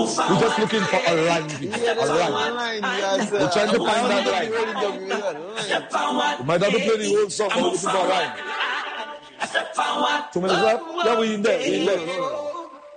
We're just looking for a line. A line. We're trying to find that line. We might not be playing the whole song, but we're looking for a line. 2 minutes left? Yeah, we're in there.